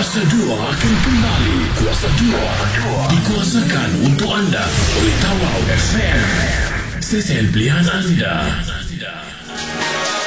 Kuasa 2 akan kembali. Kuasa 2 dikuasakan untuk anda oleh Tawau FM, stesen pilihan anda.